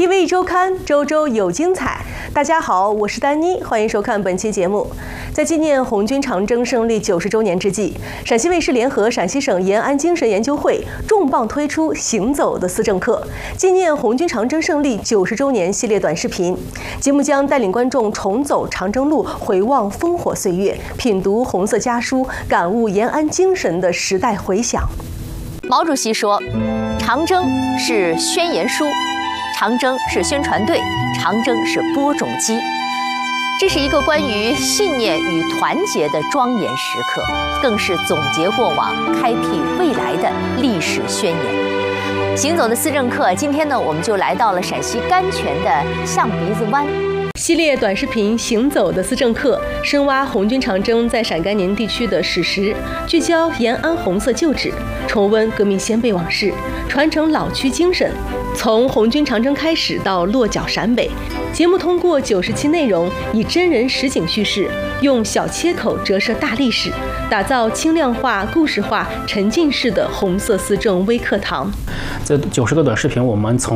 TV 周刊周周有精彩。大家好，我是丹妮，欢迎收看本期节目。在纪念红军长征胜利90周年之际，陕西卫视联合陕西省延安精神研究会重磅推出《行走的思政课》纪念红军长征胜利90周年系列短视频。节目将带领观众重走长征路，回望烽火岁月，品读红色家书，感悟延安精神的时代回响。 毛主席说：“长征是宣言书，长征是宣传队，长征是播种机。”这是一个关于信念与团结的庄严时刻，更是总结过往、开辟未来的历史宣言。行走的思政课，今天呢，我们就来到了陕西甘泉的象鼻子湾。 系列短视频《行走的思政课》深挖红军长征在陕甘宁地区的史实，聚焦延安红色旧址，重温革命先辈往事，传承老区精神。从红军长征开始到落脚陕北，节目通过90期内容，以真人实景叙事，用小切口折射大历史，打造轻量化、故事化、沉浸式的红色思政微课堂。 这90个短视频，我们从